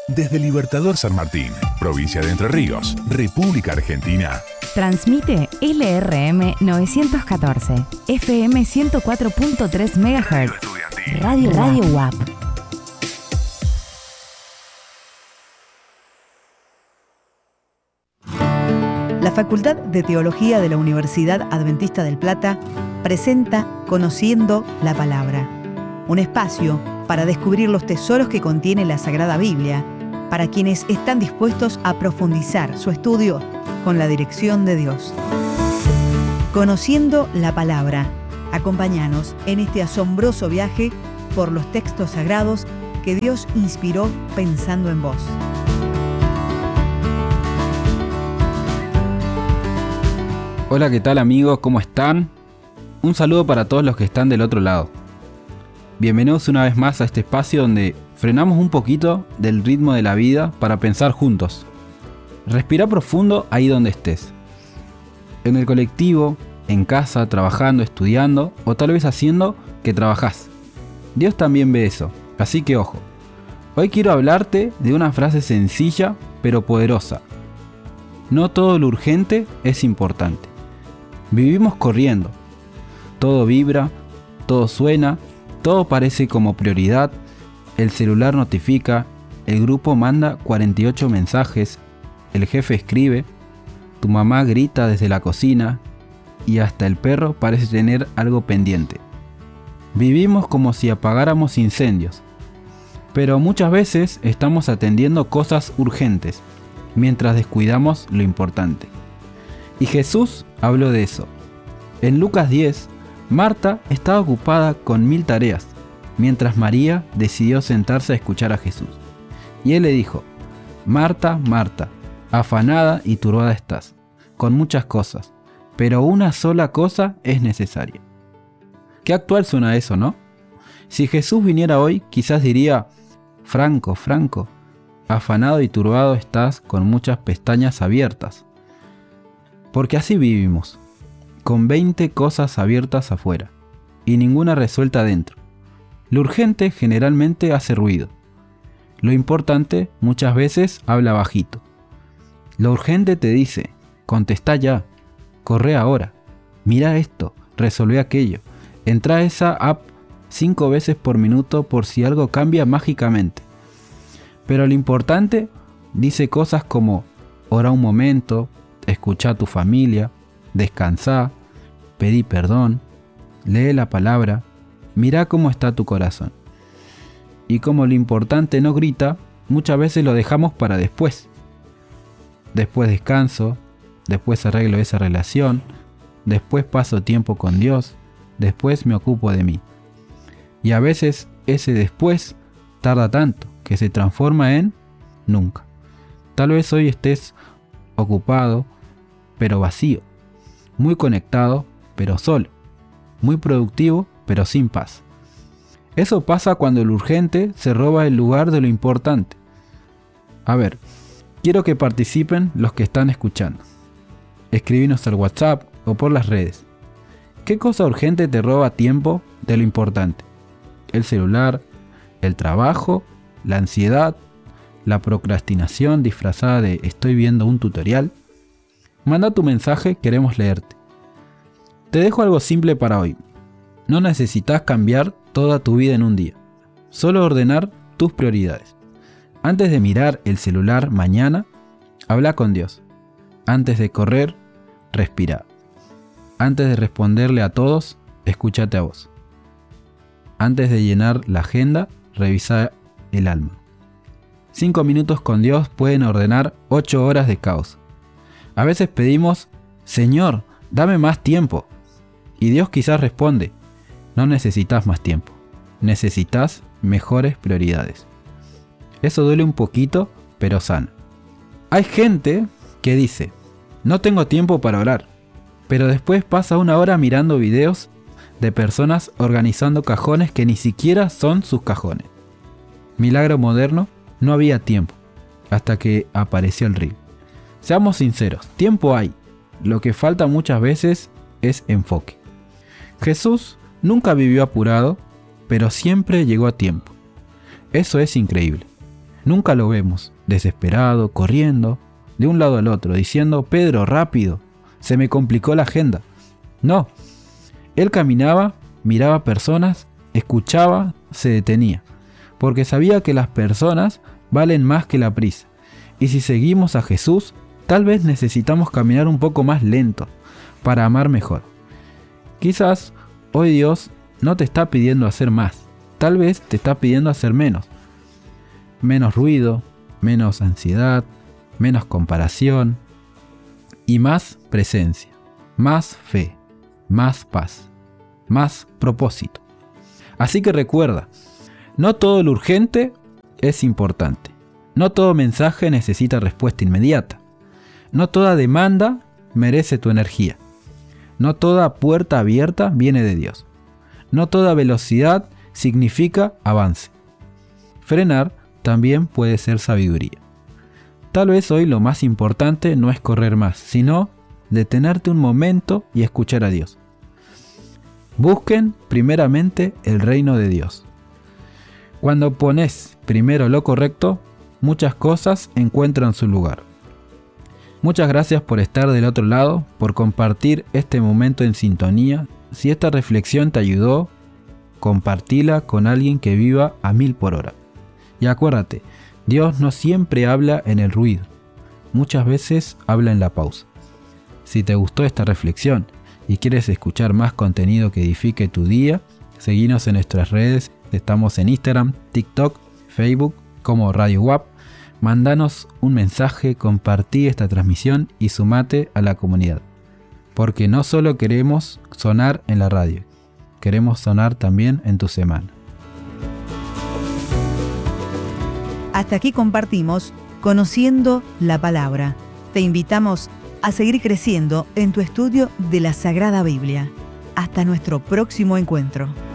Desde Libertador San Martín, provincia de Entre Ríos, República Argentina. Transmite LRM 914, FM 104.3 MHz. Radio WAP. La Facultad de Teología de la Universidad Adventista del Plata presenta Conociendo la Palabra, un espacio para descubrir los tesoros que contiene la Sagrada Biblia, para quienes están dispuestos a profundizar su estudio con la dirección de Dios. Conociendo la Palabra, acompáñanos en este asombroso viaje por los textos sagrados que Dios inspiró pensando en vos. Hola, ¿qué tal amigos? ¿Cómo están? Un saludo para todos los que están del otro lado. Bienvenidos una vez más a este espacio donde frenamos un poquito del ritmo de la vida para pensar juntos. Respira profundo ahí donde estés. En el colectivo, en casa, trabajando, estudiando o tal vez haciendo que trabajás. Dios también ve eso, así que ojo. Hoy quiero hablarte de una frase sencilla pero poderosa. No todo lo urgente es importante. Vivimos corriendo. Todo vibra, todo suena, todo parece como prioridad. El celular notifica, el grupo manda 48 mensajes, el jefe escribe, tu mamá grita desde la cocina y hasta el perro parece tener algo pendiente. Vivimos como si apagáramos incendios, pero muchas veces estamos atendiendo cosas urgentes, mientras descuidamos lo importante. Y Jesús habló de eso. En Lucas 10, Marta estaba ocupada con 1000 tareas, mientras María decidió sentarse a escuchar a Jesús. Y él le dijo: Marta, Marta, afanada y turbada estás, con muchas cosas, pero una sola cosa es necesaria. Qué actual suena eso, ¿no? Si Jesús viniera hoy, quizás diría: Franco, afanado y turbado estás con muchas pestañas abiertas. Porque así vivimos, con 20 cosas abiertas afuera, y ninguna resuelta adentro. Lo urgente generalmente hace ruido. Lo importante muchas veces habla bajito. Lo urgente te dice: contestá ya, corre ahora, mira esto, resolvé aquello, entra a esa app 5 veces por minuto por si algo cambia mágicamente. Pero lo importante dice cosas como: ora un momento, escucha a tu familia, descansá, pedí perdón, lee la palabra, mira cómo está tu corazón. Y como lo importante no grita, muchas veces lo dejamos para después. Después descanso, después arreglo esa relación, después paso tiempo con Dios, después me ocupo de mí. Y a veces ese después tarda tanto que se transforma en nunca. Tal vez hoy estés ocupado, pero vacío, muy conectado, pero solo, muy productivo, pero sin paz. Eso pasa cuando lo urgente se roba el lugar de lo importante. A ver, quiero que participen los que están escuchando. Escribinos al WhatsApp o por las redes. ¿Qué cosa urgente te roba tiempo de lo importante? ¿El celular? ¿El trabajo? ¿La ansiedad? ¿La procrastinación disfrazada de estoy viendo un tutorial? Manda tu mensaje, queremos leerte. Te dejo algo simple para hoy. No necesitas cambiar toda tu vida en un día. Solo ordenar tus prioridades. Antes de mirar el celular mañana, habla con Dios. Antes de correr, respira. Antes de responderle a todos, escúchate a vos. Antes de llenar la agenda, revisa el alma. 5 minutos con Dios pueden ordenar 8 horas de caos. A veces pedimos: Señor, dame más tiempo. Y Dios quizás responde: no necesitas más tiempo, necesitas mejores prioridades. Eso duele un poquito, pero sana. Hay gente que dice: no tengo tiempo para orar, pero después pasa 1 hora mirando videos de personas organizando cajones que ni siquiera son sus cajones. Milagro moderno, no había tiempo, hasta que apareció el reel. Seamos sinceros, tiempo hay, lo que falta muchas veces es enfoque. Jesús nunca vivió apurado, pero siempre llegó a tiempo. Eso es increíble. Nunca lo vemos, desesperado, corriendo, de un lado al otro, diciendo: Pedro, rápido, se me complicó la agenda. No, él caminaba, miraba personas, escuchaba, se detenía, porque sabía que las personas valen más que la prisa. Y si seguimos a Jesús, tal vez necesitamos caminar un poco más lento para amar mejor. Quizás hoy Dios no te está pidiendo hacer más, tal vez te está pidiendo hacer menos. Menos ruido, menos ansiedad, menos comparación y más presencia, más fe, más paz, más propósito. Así que recuerda, no todo lo urgente es importante. No todo mensaje necesita respuesta inmediata. No toda demanda merece tu energía. No toda puerta abierta viene de Dios. No toda velocidad significa avance. Frenar también puede ser sabiduría. Tal vez hoy lo más importante no es correr más, sino detenerte un momento y escuchar a Dios. Busquen primeramente el reino de Dios. Cuando pones primero lo correcto, muchas cosas encuentran su lugar. Muchas gracias por estar del otro lado, por compartir este momento en sintonía. Si esta reflexión te ayudó, compartila con alguien que viva a 1000 por hora. Y acuérdate, Dios no siempre habla en el ruido, muchas veces habla en la pausa. Si te gustó esta reflexión y quieres escuchar más contenido que edifique tu día, seguinos en nuestras redes, estamos en Instagram, TikTok, Facebook como Radio WAP. Mándanos un mensaje, compartí esta transmisión y sumate a la comunidad. Porque no solo queremos sonar en la radio, queremos sonar también en tu semana. Hasta aquí compartimos Conociendo la Palabra. Te invitamos a seguir creciendo en tu estudio de la Sagrada Biblia. Hasta nuestro próximo encuentro.